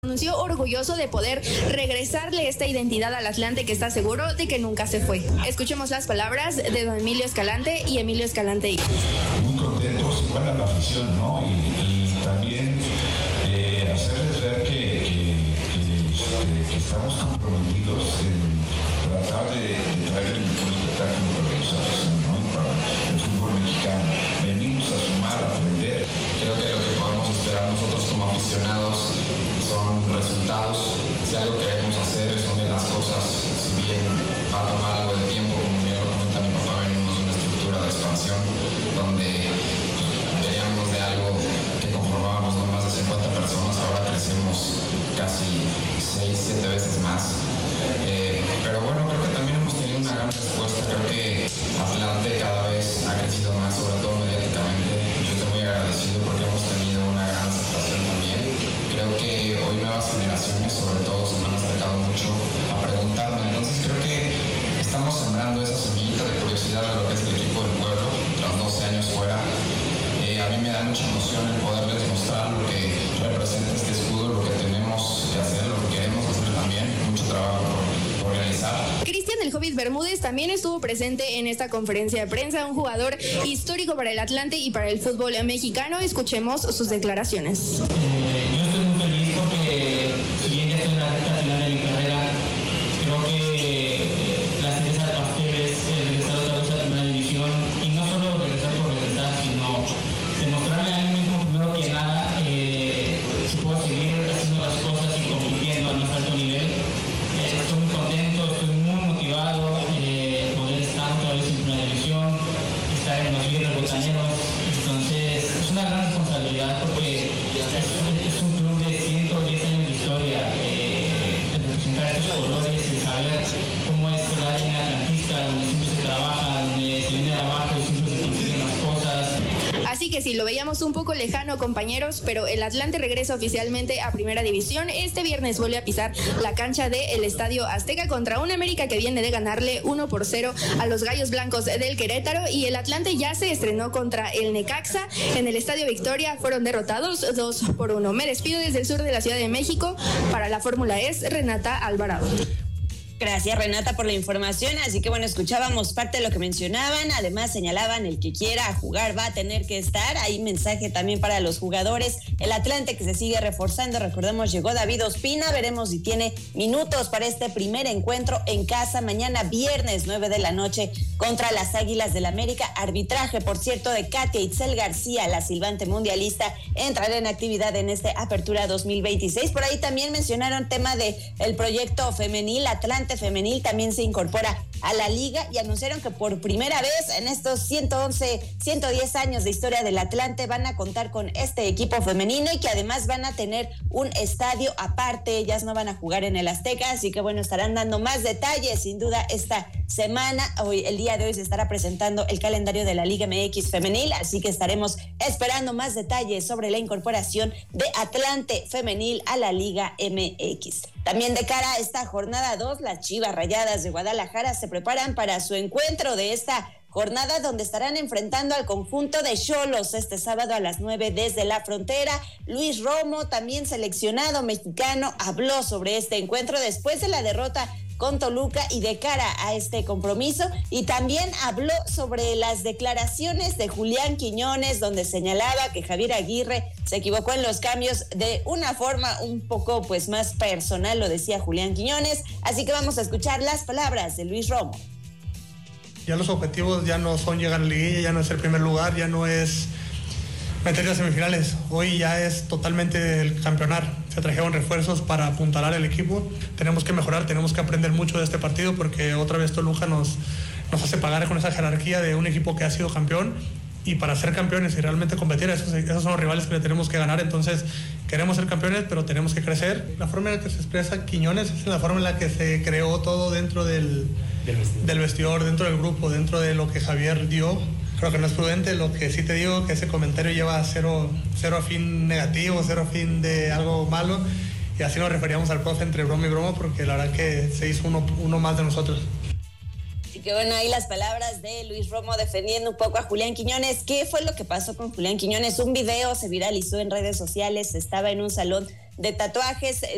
Anunció orgulloso de poder regresarle esta identidad al Atlante, que está seguro de que nunca se fue. Escuchemos las palabras de don Emilio Escalante y Emilio Escalante. Muy contentos, igual la afición, ¿no? Y también hacerles ver que estamos comprometidos en tratar de traer el mejor espectáculo para los aficionados, ¿no? Para el fútbol mexicano. Venimos a sumar, a aprender. Creo que lo que podemos esperar nosotros como aficionados son resultados. Si algo queremos hacer es una de las cosas, si bien va a tomar algo de tiempo, como bien lo comenta mi papá, venimos de una estructura de expansión donde veníamos de algo que conformábamos no más de 50 personas, ahora crecemos casi 6-7 veces más. Pero bueno, creo que también hemos tenido una gran respuesta. Creo que Atlante cada vez ha crecido más, sobre todo mediáticamente. Yo estoy muy agradecido porque hemos tenido una gran aceptación también. Creo que hoy nuevas generaciones, sobre todo, se me han acercado mucho a preguntarme. Entonces creo que estamos sembrando esa semillita de curiosidad de lo que es el equipo del pueblo, tras 12 años fuera. A mí me da mucha emoción el poderles mostrar lo que representa este escudo, lo que tenemos que hacer, lo que queremos hacer también, mucho trabajo por realizar. Cristian el Hobbit Bermúdez también estuvo presente en esta conferencia de prensa, un jugador histórico para el Atlante y para el fútbol mexicano. Escuchemos sus declaraciones. Yo estoy muy feliz porque si bien ya estoy en la recta final de mi carrera, creo que la cereza del pastel es regresar otra vez a la primera división, y no solo regresar por regresar, sino demostrarle a mí mismo primero que nada si puedo seguir haciendo las cosas y compitiendo al más alto nivel. Estoy muy contento, estoy muy motivado de poder estar otra vez en primera división, estar en los líderes botaneros. Entonces es una gran responsabilidad porque es un club de 110 años de historia, representar estos colores y saber cómo es el área atlantista, donde siempre se trabaja, donde se viene de abajo y siempre se consiguen las cosas. Así que sí, lo veíamos un poco lejano, compañeros, pero el Atlante regresa oficialmente a Primera División. Este viernes vuelve a pisar la cancha del Estadio Azteca contra un América que viene de ganarle 1-0 a los Gallos Blancos del Querétaro, y el Atlante ya se estrenó contra el Necaxa en el Estadio Victoria. Fueron derrotados 2-1. Me despido desde el sur de la Ciudad de México. Para la Fórmula E, Renata Alvarado. Gracias, Renata, por la información. Así que bueno, escuchábamos parte de lo que mencionaban. Además señalaban, el que quiera jugar va a tener que estar. Hay mensaje también para los jugadores. El Atlante que se sigue reforzando. Recordemos, llegó David Ospina. Veremos si tiene minutos para este primer encuentro en casa mañana viernes 9 de la noche contra las Águilas del América. Arbitraje, por cierto, de Katia Itzel García, la silbante mundialista, entrará en actividad en este Apertura 2026. Por ahí también mencionaron tema de el proyecto femenil. Atlante femenil también se incorpora a la liga y anunciaron que por primera vez en estos 110 años de historia del Atlante van a contar con este equipo femenino, y que además van a tener un estadio aparte. Ellas no van a jugar en el Azteca, así que bueno, estarán dando más detalles sin duda esta semana. El día de hoy se estará presentando el calendario de la Liga MX femenil, así que estaremos esperando más detalles sobre la incorporación de Atlante femenil a la Liga MX. También de cara a esta jornada 2, las Chivas Rayadas de Guadalajara se preparan para su encuentro de esta jornada, donde estarán enfrentando al conjunto de Xolos este sábado a las 9 desde la Frontera. Luis Romo, también seleccionado mexicano, habló sobre este encuentro después de la derrota con Toluca y de cara a este compromiso, y también habló sobre las declaraciones de Julián Quiñones, donde señalaba que Javier Aguirre se equivocó en los cambios de una forma un poco pues más personal, lo decía Julián Quiñones. Así que vamos a escuchar las palabras de Luis Romo. Ya los objetivos ya no son llegar a la liguilla, ya no es el primer lugar, ya no es meter a semifinales. Hoy ya es totalmente el campeonar. Se trajeron refuerzos para apuntalar el equipo. Tenemos que mejorar, tenemos que aprender mucho de este partido, porque otra vez Toluca nos hace pagar con esa jerarquía de un equipo que ha sido campeón. Y para ser campeones y realmente competir, esos son los rivales que le tenemos que ganar. Entonces queremos ser campeones, pero tenemos que crecer. La forma en la que se expresa Quiñones es la forma en la que se creó todo dentro del vestidor, dentro del grupo, dentro de lo que Javier dio. Creo que no es prudente. Lo que sí te digo, que ese comentario lleva cero fin negativo, cero fin de algo malo, y así nos referíamos al profe entre broma y broma, porque la verdad que se hizo uno más de nosotros. Así que bueno, ahí las palabras de Luis Romo defendiendo un poco a Julián Quiñones. ¿Qué fue lo que pasó con Julián Quiñones? Un video se viralizó en redes sociales, estaba en un salón de tatuajes